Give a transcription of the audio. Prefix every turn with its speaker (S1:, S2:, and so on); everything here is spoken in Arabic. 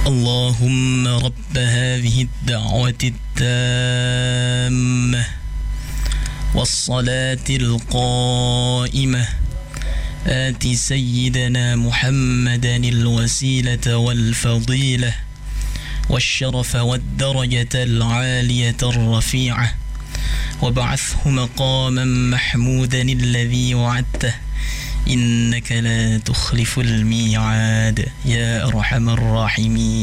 S1: اللهم رب هذه الدعوة التامة والصلاة القائمة آت سيدنا محمدا الوسيلة والفضيلة والشرف والدرجة العالية الرفيعة وابعثه مقاما محمودا الذي وعدته إنك لا تخلف الميعاد يا أرحم الراحمين.